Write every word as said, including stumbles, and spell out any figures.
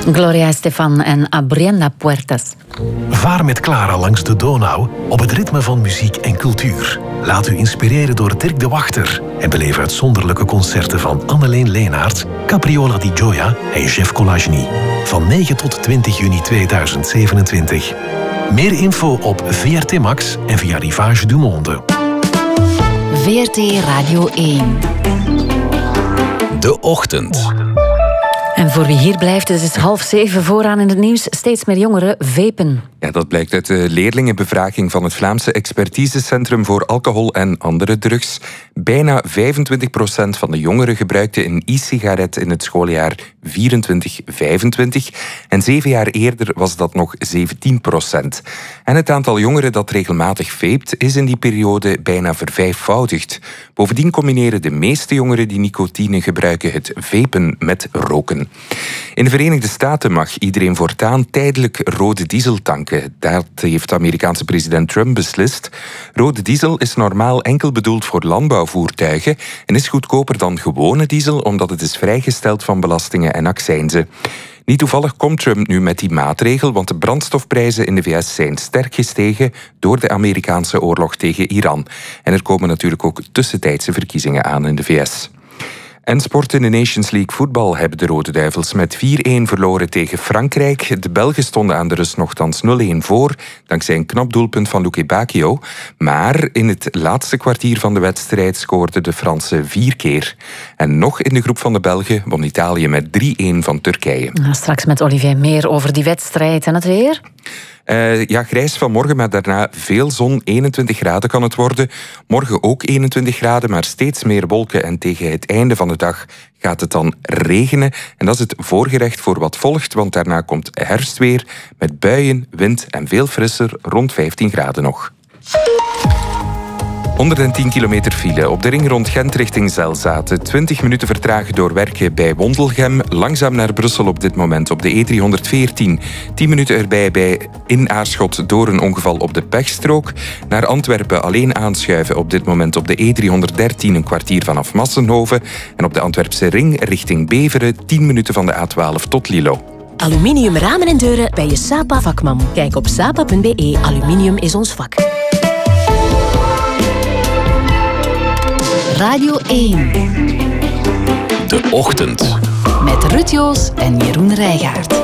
Gloria Estefan en Abrienda Puertas. Vaar met Clara langs de Donau op het ritme van muziek en cultuur. Laat u inspireren door Dirk de Wachter en beleef uitzonderlijke concerten van Anneleen Leenaert, Capriola di Gioia en Jeff Colagny. Van negen tot twintig juni tweeduizend zevenentwintig. Meer info op V R T Max en via Rivage du Monde. V R T Radio één. De Ochtend. En voor wie hier blijft, het is half zeven vooraan in het nieuws. Steeds meer jongeren vapen. Ja, dat blijkt uit de leerlingenbevraging van het Vlaamse Expertisecentrum voor Alcohol en Andere Drugs. Bijna vijfentwintig procent van de jongeren gebruikte een e-sigaret in het schooljaar vierentwintig vijfentwintig. En zeven jaar eerder was dat nog zeventien procent. En het aantal jongeren dat regelmatig vapt is in die periode bijna vervijfvoudigd. Bovendien combineren de meeste jongeren die nicotine gebruiken het vapen met roken. In de Verenigde Staten mag iedereen voortaan tijdelijk rode diesel tanken. Dat heeft de Amerikaanse president Trump beslist. Rode diesel is normaal enkel bedoeld voor landbouwvoertuigen en is goedkoper dan gewone diesel omdat het is vrijgesteld van belastingen en accijnzen. Niet toevallig komt Trump nu met die maatregel, want de brandstofprijzen in de V S zijn sterk gestegen door de Amerikaanse oorlog tegen Iran. En er komen natuurlijk ook tussentijdse verkiezingen aan in de V S. En sport in de Nations League voetbal hebben de Rode Duivels met vier-een verloren tegen Frankrijk. De Belgen stonden aan de rust nogthans nul-een voor, dankzij een knap doelpunt van Luke Bacchio. Maar in het laatste kwartier van de wedstrijd scoorden de Fransen vier keer. En nog in de groep van de Belgen won Italië met drie-een van Turkije. Nou, straks met Olivier meer over die wedstrijd en het weer. Uh, ja, grijs vanmorgen, maar daarna veel zon. eenentwintig graden kan het worden. Morgen ook eenentwintig graden, maar steeds meer wolken. En tegen het einde van de dag gaat het dan regenen. En dat is het voorgerecht voor wat volgt, want daarna komt herfstweer met buien, wind en veel frisser, rond vijftien graden nog. honderdtien kilometer file op de ring rond Gent richting Zelzaten. twintig minuten vertragen door werken bij Wondelgem. Langzaam naar Brussel op dit moment op de E driehonderdveertien. tien minuten erbij bij in Aarschot door een ongeval op de pechstrook. Naar Antwerpen alleen aanschuiven op dit moment op de E driehonderddertien. Een kwartier vanaf Massenhoven. En op de Antwerpse ring richting Beveren. tien minuten van de A twaalf tot Lilo. Aluminium ramen en deuren bij je Sapa vakman. Kijk op sapa punt b e. Aluminium is ons vak. Radio één. De Ochtend. Met Ruud Joos en Jeroen Rijgaard.